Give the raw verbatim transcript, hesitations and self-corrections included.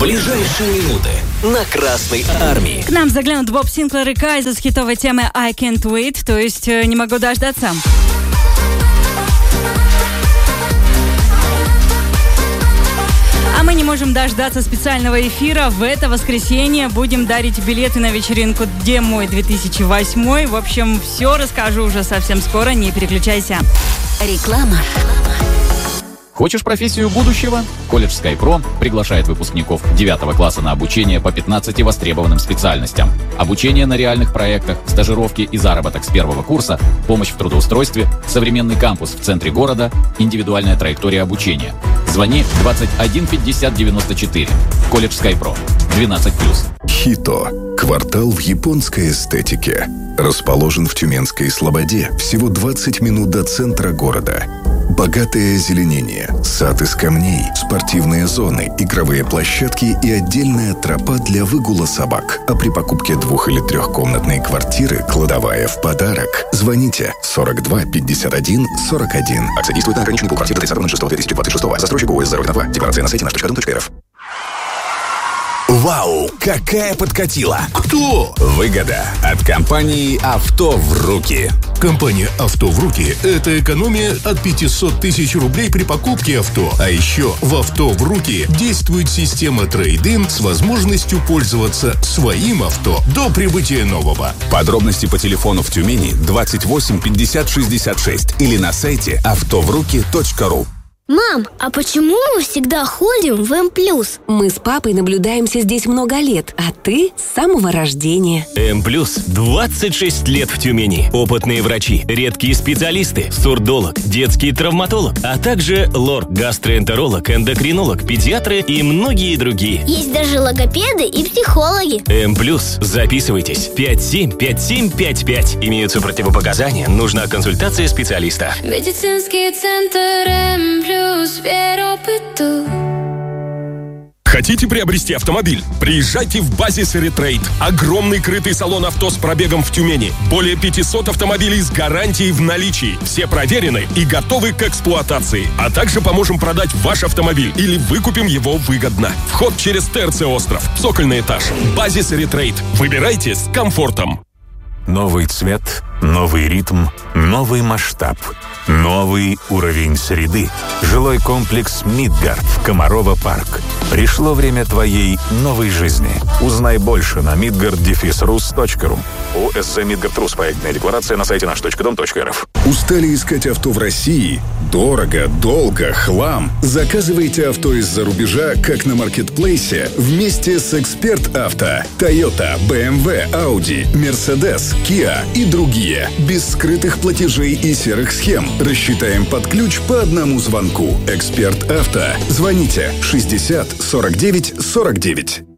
Ближайшие минуты на Красной Армии. К нам заглянут Боб Синклер и Кайза с хитовой темой I Can't Wait, то есть не могу дождаться. А мы не можем дождаться специального эфира. В это воскресенье будем дарить билеты на вечеринку «Где мой две тысячи восьмой». В общем, все расскажу уже совсем скоро, не переключайся. Реклама. Хочешь профессию будущего? Колледж SkyPro приглашает выпускников девятого класса на обучение по пятнадцати востребованным специальностям. Обучение на реальных проектах, стажировки и заработок с первого курса, помощь в трудоустройстве, современный кампус в центре города, индивидуальная траектория обучения. Звони двадцать один пятьдесят девяносто четыре. Колледж SkyPro. двенадцать плюс. Хито. Квартал в японской эстетике. Расположен в Тюменской Слободе, всего двадцать минут до центра города. Богатое озеленение, сад из камней, спортивные зоны, игровые площадки и отдельная тропа для выгула собак. А при покупке двух- или трехкомнатной квартиры кладовая в подарок. Звоните сорок два пятьдесят один сорок один. Акция действует на ограниченный полквартиры до тридцатого ноль шестого две тысячи двадцать шестого. Застройщик ООО «Здоровье на два». Декларация на сайте наш точка дом точка эр эф. Вау, какая подкатила! Кто? Выгода от компании «Авто в руки». Компания «Авто в руки» — это экономия от пятисот тысяч рублей при покупке авто. А еще в «Авто в руки» действует система трейд-ин с возможностью пользоваться своим авто до прибытия нового. Подробности по телефону в Тюмени двадцать восемь пятьдесят шестьдесят шесть или на сайте авто в руки точка ру. Мам, а почему мы всегда ходим в М плюс? Мы с папой наблюдаемся здесь много лет, а ты с самого рождения. М плюс двадцать шесть лет в Тюмени. Опытные врачи, редкие специалисты, сурдолог, детский травматолог, а также лор, гастроэнтеролог, эндокринолог, педиатры и многие другие. Есть даже логопеды и психологи. М плюс. Записывайтесь. пять семь пять семь пять пять. Имеются противопоказания. Нужна консультация специалиста. Медицинский центр М плюс. Хотите приобрести автомобиль? Приезжайте в Базис Ретрейд. Огромный крытый салон авто с пробегом в Тюмени. Более пятисот автомобилей с гарантией в наличии. Все проверены и готовы к эксплуатации. А также поможем продать ваш автомобиль или выкупим его выгодно. Вход через ТРЦ «Остров». Цокольный этаж. Базис Ретрейд. Выбирайте с комфортом. Новый цвет, новый ритм, новый масштаб, новый уровень среды. Жилой комплекс «Мидгард», Комарова парк. Пришло время твоей новой жизни. Узнай больше на мидгард дефис рус точка ру. ОСЗ «Мидгард Рус». Проектная декларация на сайте наш точка дом точка эр эф. Устали искать авто в России? Дорого, долго, хлам. Заказывайте авто из-за рубежа, как на маркетплейсе, вместе с «Эксперт Авто». Toyota, бэ эм вэ, Audi, Mercedes, Kia и другие. Без скрытых платежей и серых схем. Рассчитаем под ключ по одному звонку. «Эксперт Авто». Звоните шестьдесят сорок девять сорок девять.